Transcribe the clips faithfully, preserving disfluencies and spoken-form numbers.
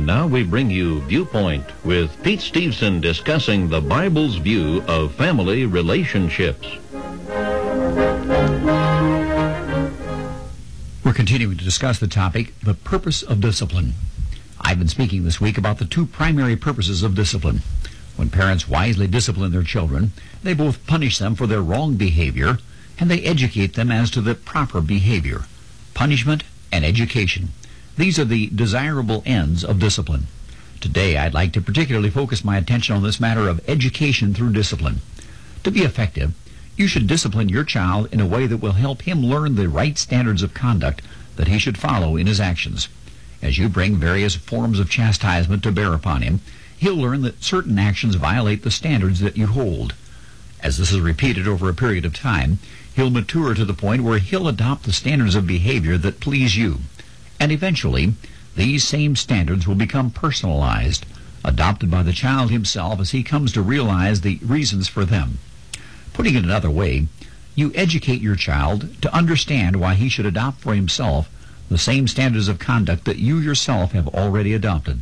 And now we bring you Viewpoint with Pete Stevenson discussing the Bible's view of family relationships. We're continuing to discuss the topic, the purpose of discipline. I've been speaking this week about the two primary purposes of discipline. When parents wisely discipline their children, they both punish them for their wrong behavior, and they educate them as to the proper behavior. Punishment and education. These are the desirable ends of discipline. Today, I'd like to particularly focus my attention on this matter of education through discipline. To be effective, you should discipline your child in a way that will help him learn the right standards of conduct that he should follow in his actions. As you bring various forms of chastisement to bear upon him, he'll learn that certain actions violate the standards that you hold. As this is repeated over a period of time, he'll mature to the point where he'll adopt the standards of behavior that please you. And eventually, these same standards will become personalized, adopted by the child himself as he comes to realize the reasons for them. Putting it another way, you educate your child to understand why he should adopt for himself the same standards of conduct that you yourself have already adopted.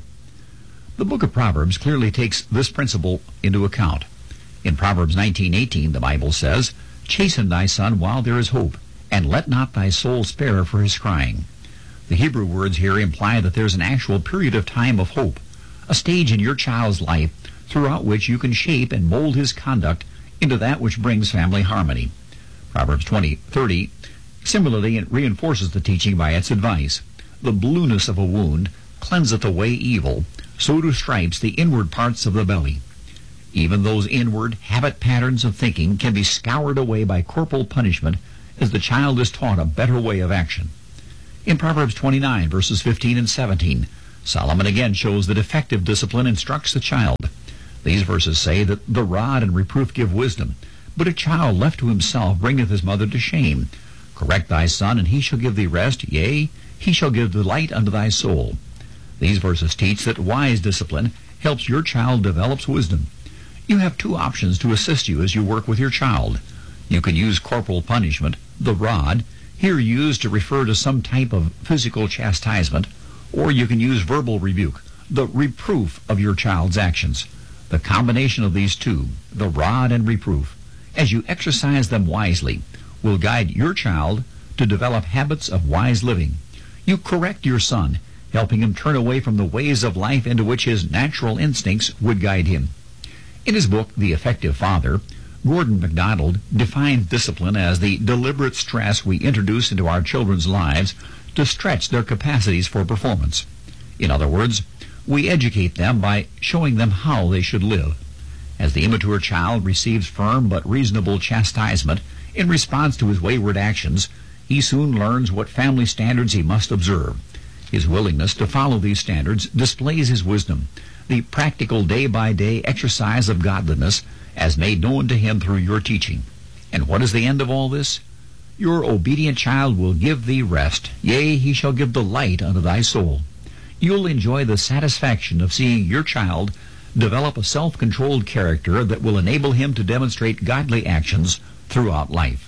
The book of Proverbs clearly takes this principle into account. In Proverbs nineteen eighteen, the Bible says, "Chasten thy son while there is hope, and let not thy soul spare for his crying." The Hebrew words here imply that there's an actual period of time of hope, a stage in your child's life throughout which you can shape and mold his conduct into that which brings family harmony. Proverbs twenty thirty similarly it reinforces the teaching by its advice. The blueness of a wound cleanseth away evil, so do stripes the inward parts of the belly. Even those inward habit patterns of thinking can be scoured away by corporal punishment as the child is taught a better way of action. In Proverbs twenty-nine, verses fifteen and seventeen, Solomon again shows that effective discipline instructs the child. These verses say that the rod and reproof give wisdom, but a child left to himself bringeth his mother to shame. Correct thy son, and he shall give thee rest, yea, he shall give delight unto thy soul. These verses teach that wise discipline helps your child develops wisdom. You have two options to assist you as you work with your child. You can use corporal punishment, the rod, here used to refer to some type of physical chastisement, or you can use verbal rebuke, the reproof of your child's actions. The combination of these two, the rod and reproof, as you exercise them wisely, will guide your child to develop habits of wise living. You correct your son, helping him turn away from the ways of life into which his natural instincts would guide him. In his book, The Effective Father, Gordon MacDonald defines discipline as the deliberate stress we introduce into our children's lives to stretch their capacities for performance. In other words, we educate them by showing them how they should live. As the immature child receives firm but reasonable chastisement in response to his wayward actions, he soon learns what family standards he must observe. His willingness to follow these standards displays his wisdom, the practical day-by-day exercise of godliness as made known to him through your teaching. And what is the end of all this? Your obedient child will give thee rest, yea, he shall give delight unto thy soul. You'll enjoy the satisfaction of seeing your child develop a self-controlled character that will enable him to demonstrate godly actions throughout life.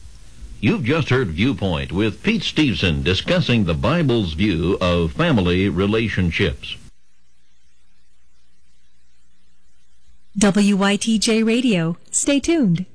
You've just heard Viewpoint with Pete Stevenson discussing the Bible's view of family relationships. W Y T J Radio. Stay tuned.